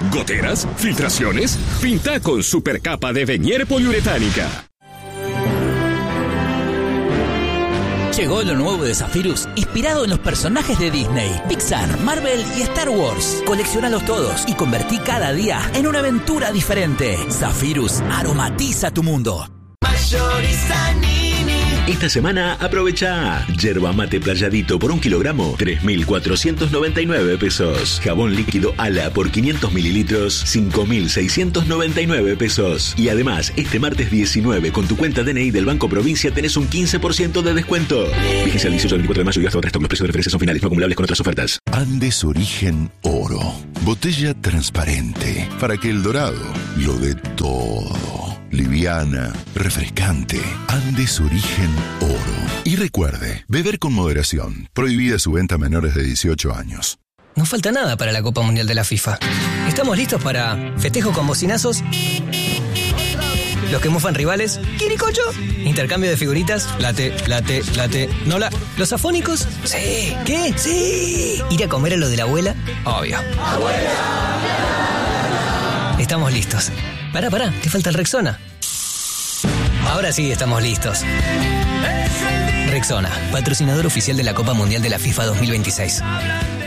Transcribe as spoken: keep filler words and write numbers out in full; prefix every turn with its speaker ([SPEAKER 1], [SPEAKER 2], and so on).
[SPEAKER 1] ¿Goteras? ¿Filtraciones? Pinta con supercapa de Venier poliuretánica.
[SPEAKER 2] Llegó lo nuevo de Zephyrus, inspirado en los personajes de Disney, Pixar, Marvel y Star Wars. Coleccionalos todos y convertí cada día en una aventura diferente. Zephyrus aromatiza tu mundo.
[SPEAKER 3] Esta semana aprovecha yerba mate playadito por un kilogramo, tres mil cuatrocientos noventa y nueve pesos. Jabón líquido Ala por quinientos mililitros, cinco mil seiscientos noventa y nueve pesos. Y además, este martes diecinueve, con tu cuenta D N I del Banco Provincia tenés un quince por ciento de descuento. Vigencia el dieciocho al veinticuatro de mayo y hasta otro stock. Los precios de referencia son finales, no acumulables con otras ofertas.
[SPEAKER 4] Andes Origen Oro. Botella transparente para que el dorado lo dé todo. Liviana, refrescante. Andes Origen Oro. Y recuerde, beber con moderación. Prohibida su venta a menores de dieciocho años.
[SPEAKER 5] No falta nada para la Copa Mundial de la FIFA. ¿Estamos listos para festejo con bocinazos? Los que mufan rivales, ¿quiricocho? Intercambio de figuritas, late, late, late. ¿No la? ¿Los afónicos? Sí. ¿Qué? Sí. ¿Ir a comer a lo de la abuela? Obvio. ¡Abuela! Estamos listos. Pará, pará, te falta el Rexona. Ahora sí estamos listos. Rexona, patrocinador oficial de la Copa Mundial de la FIFA dos mil veintiséis.